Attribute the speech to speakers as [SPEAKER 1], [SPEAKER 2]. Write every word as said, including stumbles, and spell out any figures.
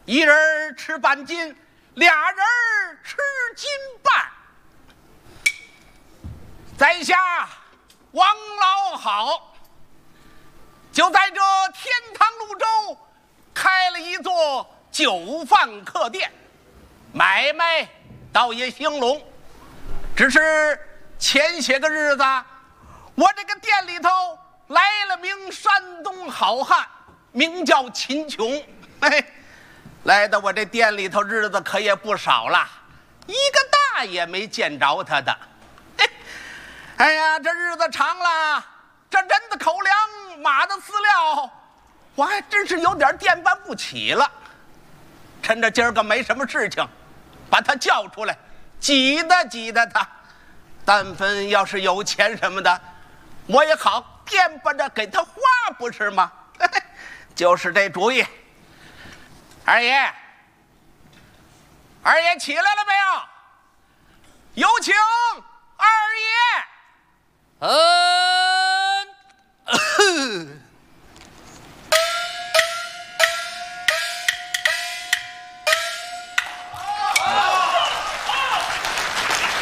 [SPEAKER 1] 一人吃半斤，俩人吃斤半。在下王老好，就在这天堂潞州开了一座酒饭客店，买卖倒也兴隆。只是前些个日子，我这个店里头来了名山东好汉，名叫秦琼。嘿，来到我这店里头，日子可也不少了，一个大也没见着他的。嘿，哎呀，这日子长了，这人的口粮，马的饲料，我还真是有点垫办不起了。趁着今儿个没什么事情，把他叫出来，挤得挤得他。但凡要是有钱什么的，我也好垫吧着给他花，不是吗？就是这主意。二爷，二爷起来了没有？有请。